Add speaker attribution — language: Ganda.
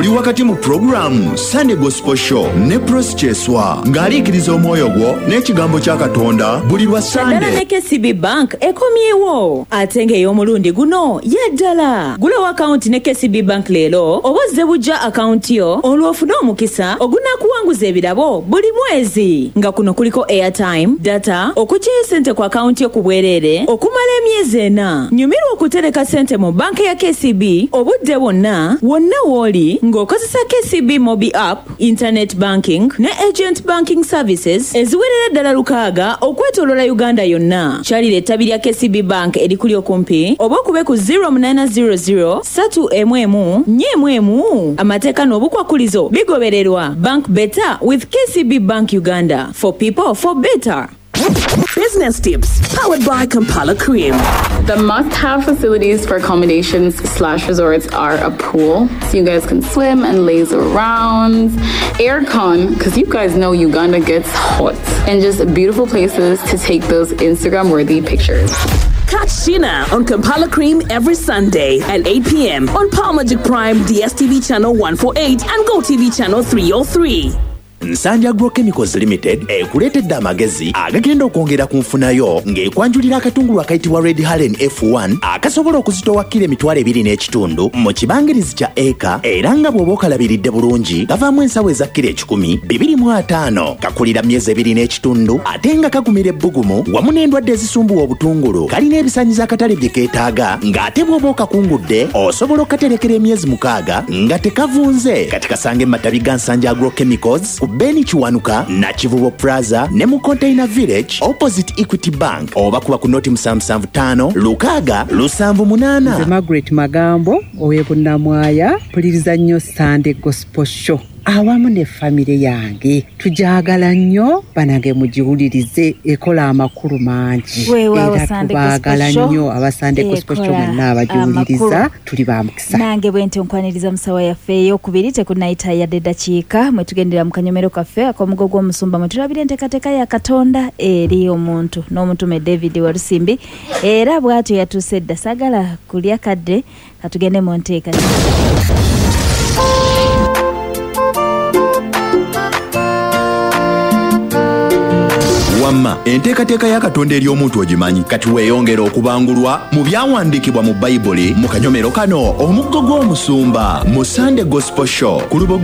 Speaker 1: oli wakati mu program Sunday Gospel Show ne Proscheswa ng'aliikiriza omwoyo gwo n'ekigambo kya Katonda buli lwa Sunday.
Speaker 2: Ddala ne KCB Bank ekomyewo ate ng'ey'omulundi guno yaddala. Gulawo akawunti ne KCB Bank leero obozze bujja akawunti yo olw'ofuna omukisa ogunaakuwanguza ebirabo buli mwezi nga kuno kuliko airtime, data, okuggyayo ssente ku akawunti yo ku bwereere okumala emyezi 4. Nyumirwa okutereka ssente mu banka ya KCB obudde bwonna w'oli ng'okozesa KCB Mobi App, Internet Banking ne Agent Banking Services eziwerera ddala 600 okwetooloola Uganda yonna. Kyalira ettabi lya KCB Bank erikuli okumpi oba okube ku 0800 311 411. Amateeka n'obukwakulizo bigobererwa. Bank better with KCB Bank Uganda. For people, for better.
Speaker 3: Business tips powered by Kampala Cream.
Speaker 4: The must-have facilities for accommodations/resorts are a pool, so you guys can swim and laze around, aircon, because you guys know Uganda gets hot, and just beautiful places to take those Instagram-worthy pictures.
Speaker 3: Catch Sheena on Kampala Cream every Sunday at 8 p.m. on Palm Magic Prime, DSTV channel 148 and GoTV channel 303.
Speaker 1: Nsanja Agrochemicals Limited ekuleetedde amagezi agagenda okwongera ku nfunayo ng'ekwanjulira akatungulu akayitibwa Red Haren F1 akasobola okuzitowa kilo 2.5 mu kibangirizi kya eka era nga bw'oba okalabiridde bulungi gavaamu ensawo eza kilo 10 205 kakulira myezi 2.5 ate nga kagumira ebbugumu wamu n'endwadde ezisumbuwa obutungulu kalina ebisaanyizo akatale bye keetaaga ng'ate bw'oba okakungudde osobola okukaterekera emyezi 6 nga tekavunze kati kasange matabi ga Nsanja Agrochemicals Beni Chiwanuka na Kivubo Plaza ne mu Container Village opposite Equity Bank oba kuba ku noti 775 Lukaga 778.
Speaker 5: Margaret Magambo ow'Ebunamwaya puliriza nnyo Sunday Gospel Show awamu ne famire yange tujagala nnyo banange mugiwulirize ekola amakulu mangi era tubagala nnyo aba Sunday Gospel Show mwenna abagiwuliriza tuli bamukisa.
Speaker 6: Nange bwente nkwaniriza musawa yaffe ey'okubiri tekunayita yadde eddakiika mwe tugendera mu kanyomero kaffe ak'omugo gw'omusumba mwe tulabira enteekateeka ya Katonda eri omuntu n'omutume David Walusimbi era bw'atyo yatuuse edda sagala kulya kadde katugende mu nteekateeka.
Speaker 1: Wamma enteekateeka ya Katonda eri omuntu ogimanyi kati weeyongera okubangulwa mu byawandiikibwa mu Bayibuli mu kanyomero kano omuggo gw'omusumba mu Sunday Gospel Show ku lubuga